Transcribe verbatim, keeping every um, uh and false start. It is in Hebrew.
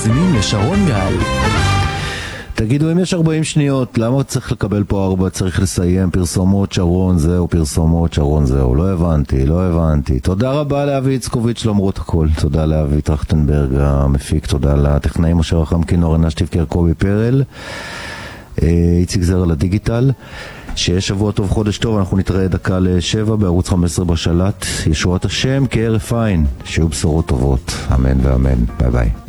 מאזינים לשרון גל. תגידו, אם יש ארבעים שניות, למה צריך לקבל פה ארבע? צריך לסיים פרסומות, שרון זהו, פרסומות, שרון זהו. לא הבנתי, לא הבנתי. תודה רבה לאבי יצקוביץ' למרות הכל. תודה לאבי טרכטנברג המפיק, תודה לטכנאים אשר רחמקין, אורן אשטיבקר, קובי פרל, איציק זר לדיגיטל. שיהיה שבוע טוב, חודש טוב. אנחנו נתראה דקה לשבע בערוץ חמש עשרה בשלט. ישועת השם כערף עין, שיהיו בשורות טובות, אמן ואמן. ביי ביי.